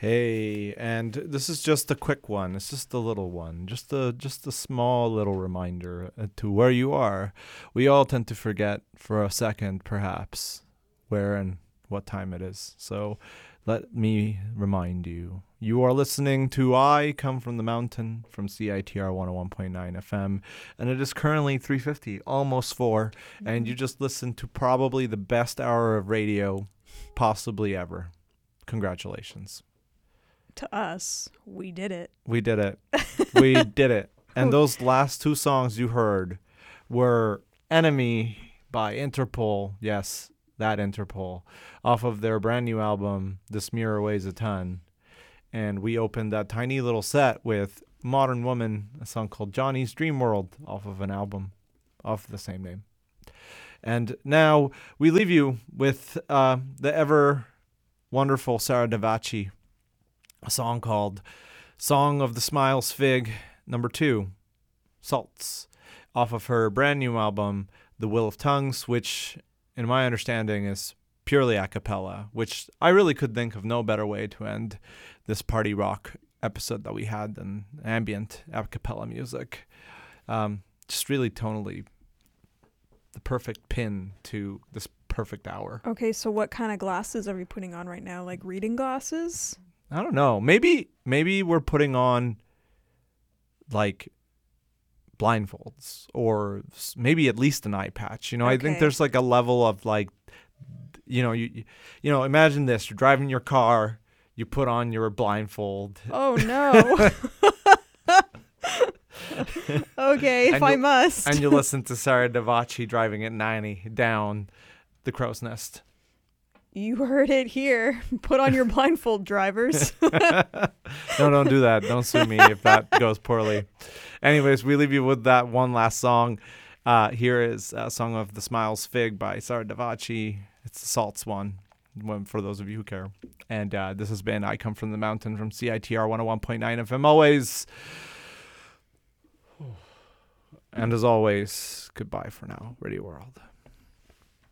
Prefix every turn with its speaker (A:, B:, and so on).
A: Hey, and this is just a quick one. It's just a little one. Just a small little reminder to where you are. We all tend to forget for a second, perhaps, where and what time it is. So let me remind you. You are listening to I Come From the Mountain from CITR 101.9 FM, and it is currently 3:50, almost 4, and you just listened to probably the best hour of radio possibly ever. Congratulations.
B: To us, we did it.
A: We did it. We did it. And those last two songs you heard were Enemy by Interpol. Yes, that Interpol. Off of their brand new album, This Mirror Weighs a Ton. And we opened that tiny little set with Modern Woman, a song called Johnny's Dream World, off of an album of the same name. And now we leave you with the ever wonderful Sarah Davachi, a song called Song of the Smiles Fig number 2, Salts, off of her brand new album, The Will of Tongues, which, in my understanding, is purely a cappella, which I really could think of no better way to end this party rock episode that we had than ambient a cappella music. Just really tonally the perfect pin to this perfect hour.
B: Okay, so what kind of glasses are we putting on right now? Like reading glasses?
A: I don't know. Maybe we're putting on like blindfolds or maybe at least an eye patch. You know,
B: Okay.
A: I think there's like a level of like, you know, imagine this. You're driving your car. You put on your blindfold.
B: Oh, no. Okay, if I must.
A: And you listen to Sarah Davachi driving at 90 down the Crow's Nest.
B: You heard it here. Put on your blindfold, drivers.
A: No, don't do that. Don't sue me if that goes poorly. Anyways, we leave you with that one last song. Here is a song of the Smiles Fig by Sarah Davachi. It's the Salts one for those of you who care. And this has been I Come From the Mountain from CITR 101.9 FM. Always. And as always, goodbye for now, Radio World.